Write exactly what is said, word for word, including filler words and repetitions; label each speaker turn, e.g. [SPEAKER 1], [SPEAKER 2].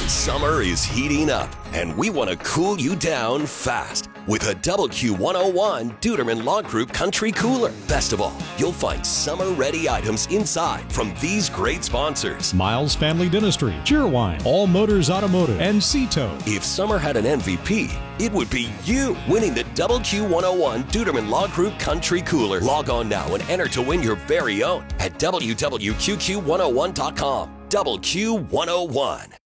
[SPEAKER 1] Summer is heating up, and we want to cool you down fast with a Double Q one oh one Duderman Log Group Country Cooler. Best of all, you'll find summer-ready items inside from these great sponsors:
[SPEAKER 2] Miles Family Dentistry, Cheerwine, All Motors Automotive, and Cito.
[SPEAKER 1] If summer had an M V P, it would be you winning the Double Q one oh one Duderman Log Group Country Cooler. Log on now and enter to win your very own at W W Q Q one oh one dot com. Double Q one oh one.